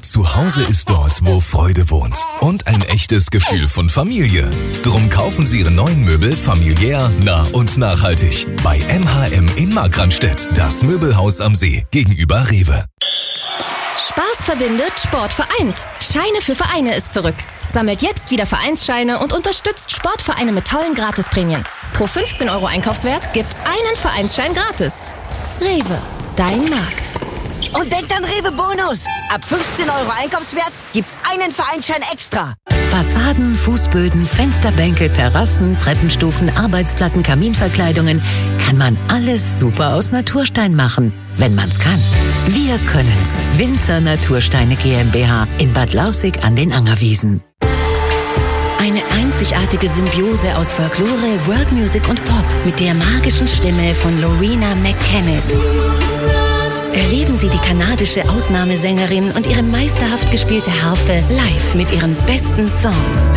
Zu Hause ist dort, wo Freude wohnt. Und ein echtes Gefühl von Familie. Drum kaufen Sie Ihre neuen Möbel familiär, nah und nachhaltig. Bei MHM in Markranstädt. Das Möbelhaus am See gegenüber Rewe. Spaß verbindet, Sport vereint. Scheine für Vereine ist zurück. Sammelt jetzt wieder Vereinsscheine und unterstützt Sportvereine mit tollen Gratisprämien. Pro 15 € Einkaufswert gibt's einen Vereinsschein gratis. Rewe, dein Markt. Und denkt an Rewe Bonus. Ab 15 € Einkaufswert gibt's einen Vereinsschein extra. Fassaden, Fußböden, Fensterbänke, Terrassen, Treppenstufen, Arbeitsplatten, Kaminverkleidungen. Kann man alles super aus Naturstein machen, wenn man's kann. Wir können's. Winzer Natursteine GmbH in Bad Lausick an den Angerwiesen. Eine einzigartige Symbiose aus Folklore, World Music und Pop mit der magischen Stimme von Loreena McKennitt. Erleben Sie die kanadische Ausnahmesängerin und ihre meisterhaft gespielte Harfe live mit ihren besten Songs.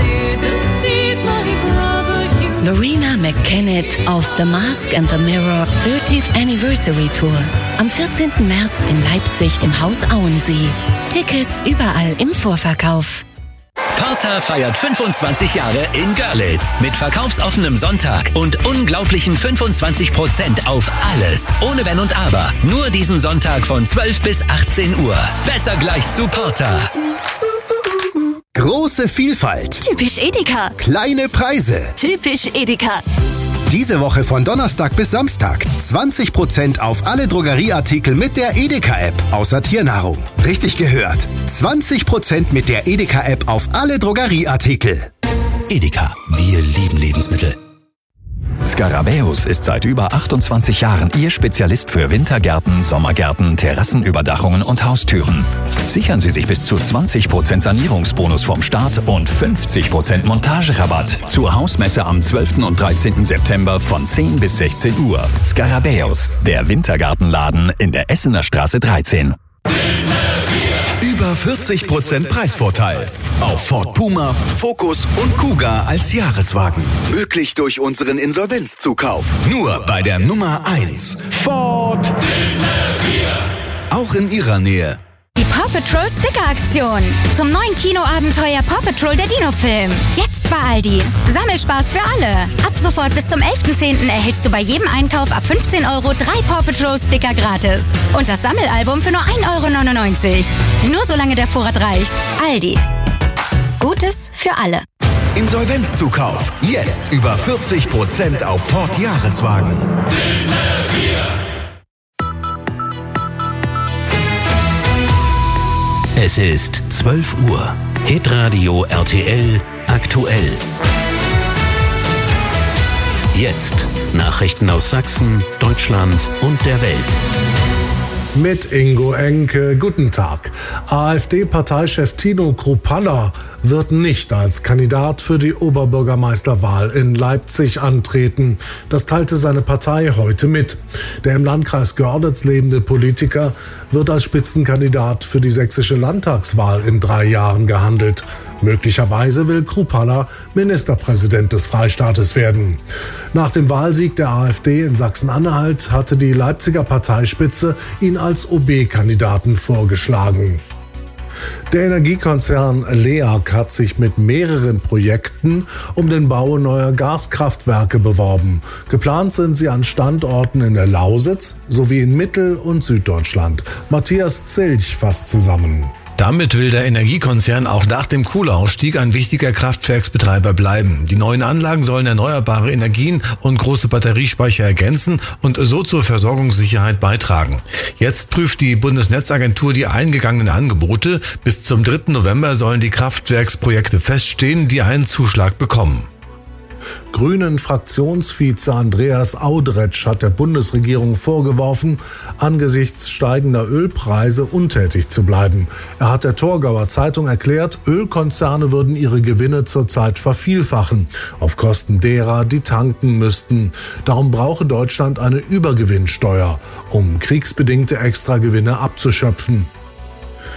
Loreena McKennitt auf The Mask and the Mirror 30th Anniversary Tour. Am 14. März in Leipzig im Haus Auensee. Tickets überall im Vorverkauf. Porter feiert 25 Jahre in Görlitz mit verkaufsoffenem Sonntag und unglaublichen 25% auf alles. Ohne Wenn und Aber. Nur diesen Sonntag von 12 bis 18 Uhr. Besser gleich zu Porter. Große Vielfalt. Typisch Edeka. Kleine Preise. Typisch Edeka. Diese Woche von Donnerstag bis Samstag 20% auf alle Drogerieartikel mit der Edeka-App, außer Tiernahrung. Richtig gehört. 20% mit der Edeka-App auf alle Drogerieartikel. Edeka, wir lieben Lebensmittel. Scarabäus ist seit über 28 Jahren Ihr Spezialist für Wintergärten, Sommergärten, Terrassenüberdachungen und Haustüren. Sichern Sie sich bis zu 20% Sanierungsbonus vom Staat und 50% Montagerabatt zur Hausmesse am 12. und 13. September von 10 bis 16 Uhr. Scarabäus, der Wintergartenladen in der Essener Straße 13. Über 40% Preisvorteil auf Ford Puma, Focus und Kuga als Jahreswagen. Möglich durch unseren Insolvenzzukauf. Nur bei der Nummer 1. Ford. Auch in Ihrer Nähe. Die Paw Patrol Sticker-Aktion. Zum neuen Kinoabenteuer Paw Patrol der Dino-Film. Jetzt bei Aldi. Sammelspaß für alle. Ab sofort bis zum 11.10. erhältst du bei jedem Einkauf ab 15 € 3 Paw Patrol Sticker gratis. Und das Sammelalbum für nur 1,99 €. Nur solange der Vorrat reicht. Aldi. Gutes für alle. Insolvenzzukauf. Jetzt über 40% auf Ford Jahreswagen. Es ist 12 Uhr. Hitradio RTL aktuell. Jetzt Nachrichten aus Sachsen, Deutschland und der Welt. Mit Ingo Enke, guten Tag. AfD-Parteichef Tino Kruppalla wird nicht als Kandidat für die Oberbürgermeisterwahl in Leipzig antreten. Das teilte seine Partei heute mit. Der im Landkreis Görlitz lebende Politiker wird als Spitzenkandidat für die sächsische Landtagswahl in 3 Jahren gehandelt. Möglicherweise will Kruppalla Ministerpräsident des Freistaates werden. Nach dem Wahlsieg der AfD in Sachsen-Anhalt hatte die Leipziger Parteispitze ihn als OB-Kandidaten vorgeschlagen. Der Energiekonzern LEAG hat sich mit mehreren Projekten um den Bau neuer Gaskraftwerke beworben. Geplant sind sie an Standorten in der Lausitz sowie in Mittel- und Süddeutschland. Matthias Zilch fasst zusammen. Damit will der Energiekonzern auch nach dem Kohleausstieg ein wichtiger Kraftwerksbetreiber bleiben. Die neuen Anlagen sollen erneuerbare Energien und große Batteriespeicher ergänzen und so zur Versorgungssicherheit beitragen. Jetzt prüft die Bundesnetzagentur die eingegangenen Angebote. Bis zum 3. November sollen die Kraftwerksprojekte feststehen, die einen Zuschlag bekommen. Grünen-Fraktionsvize Andreas Audretsch hat der Bundesregierung vorgeworfen, angesichts steigender Ölpreise untätig zu bleiben. Er hat der Torgauer Zeitung erklärt, Ölkonzerne würden ihre Gewinne zurzeit vervielfachen, auf Kosten derer, die tanken müssten. Darum brauche Deutschland eine Übergewinnsteuer, um kriegsbedingte Extragewinne abzuschöpfen.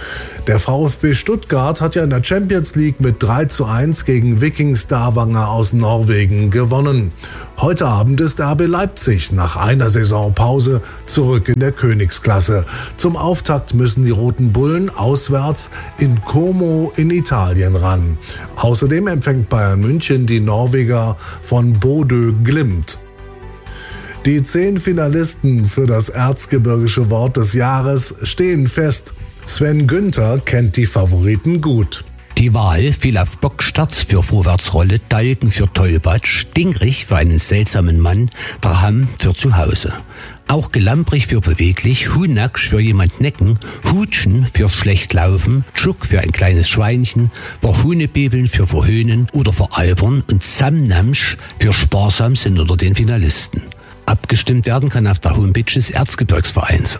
Der VfB Stuttgart hat ja in der Champions League mit 3:1 gegen Viking Stavanger aus Norwegen gewonnen. Heute Abend ist RB Leipzig nach einer Saisonpause zurück in der Königsklasse. Zum Auftakt müssen die Roten Bullen auswärts in Como in Italien ran. Außerdem empfängt Bayern München die Norweger von Bodø Glimt. Die 10 Finalisten für das Erzgebirgische Wort des Jahres stehen fest. Sven Günther kennt die Favoriten gut. Die Wahl fiel auf Bocksterz für Vorwärtsrolle, Dalken für Tollbatsch, Dingrich für einen seltsamen Mann, Draham für zu Hause. Auch Gelamprig für beweglich, Hunaksch für jemand necken, Hutschen fürs Schlechtlaufen, Tschuk für ein kleines Schweinchen, Verhunebebeln für verhöhnen oder veralbern und Samnamsch für sparsam sind unter den Finalisten. Abgestimmt werden kann auf der Homepage des Erzgebirgsvereins.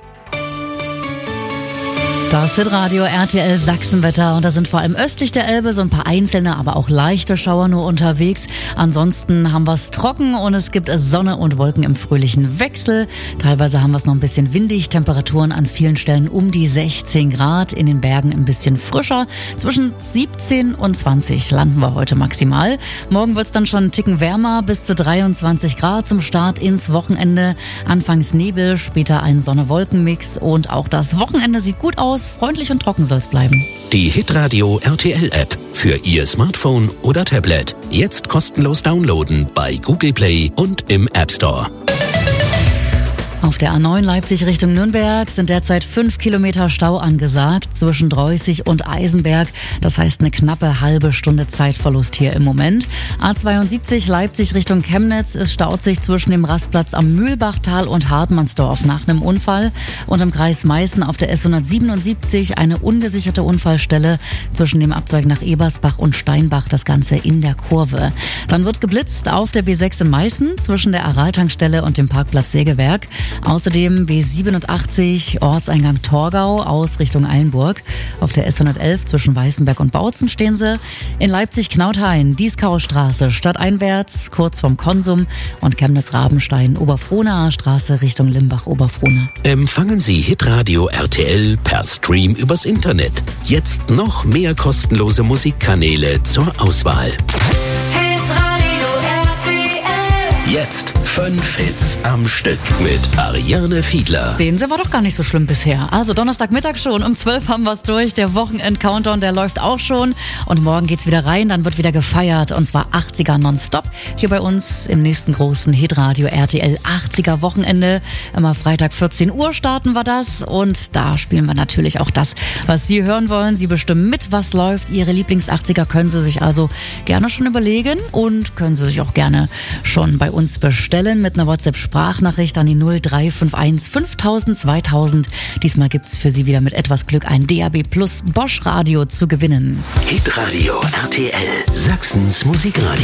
Das Hitradio RTL Sachsenwetter und da sind vor allem östlich der Elbe so ein paar einzelne, aber auch leichte Schauer nur unterwegs. Ansonsten haben wir es trocken und es gibt Sonne und Wolken im fröhlichen Wechsel. Teilweise haben wir es noch ein bisschen windig, Temperaturen an vielen Stellen um die 16 Grad, in den Bergen ein bisschen frischer. Zwischen 17 und 20 landen wir heute maximal. Morgen wird es dann schon einen Ticken wärmer, bis zu 23 Grad zum Start ins Wochenende. Anfangs Nebel, später ein Sonne-Wolken-Mix und auch das Wochenende sieht gut aus. Freundlich und trocken soll es bleiben. Die Hitradio RTL App für Ihr Smartphone oder Tablet. Jetzt kostenlos downloaden bei Google Play und im App Store. Auf der A9 Leipzig Richtung Nürnberg sind derzeit 5 Kilometer Stau angesagt zwischen Dreußig und Eisenberg. Das heißt eine knappe halbe Stunde Zeitverlust hier im Moment. A72 Leipzig Richtung Chemnitz. Es staut sich zwischen dem Rastplatz am Mühlbachtal und Hartmannsdorf nach einem Unfall. Und im Kreis Meißen auf der S177 eine ungesicherte Unfallstelle zwischen dem Abzweig nach Ebersbach und Steinbach. Das Ganze in der Kurve. Dann wird geblitzt auf der B6 in Meißen zwischen der Araltankstelle und dem Parkplatz Sägewerk. Außerdem B87 Ortseingang Torgau aus Richtung Eilenburg. Auf der S111 zwischen Weißenberg und Bautzen stehen sie. In Leipzig-Knauthain, Dieskaustraße, stadteinwärts, kurz vom Konsum. Und Chemnitz-Rabenstein, Oberfrohnaer Straße Richtung Limbach-Oberfrohna. Empfangen Sie Hitradio RTL per Stream übers Internet. Jetzt noch mehr kostenlose Musikkanäle zur Auswahl. Jetzt 5 Hits am Stück mit Ariane Fiedler. Sehen Sie, war doch gar nicht so schlimm bisher. Also Donnerstagmittag schon, um 12 haben wir es durch. Der Wochenend-Countdown, der läuft auch schon. Und morgen geht's wieder rein, dann wird wieder gefeiert. Und zwar 80er nonstop. Hier bei uns im nächsten großen Hitradio RTL 80er Wochenende. Immer Freitag 14 Uhr starten wir das. Und da spielen wir natürlich auch das, was Sie hören wollen. Sie bestimmen mit, was läuft. Ihre Lieblings-80er können Sie sich also gerne schon überlegen. Und können Sie sich auch gerne schon bei uns bestellen mit einer WhatsApp-Sprachnachricht an die 0351 5000 2000. Diesmal gibt's für Sie wieder mit etwas Glück ein DAB Plus Bosch Radio zu gewinnen. Hitradio RTL, Sachsens Musikradio.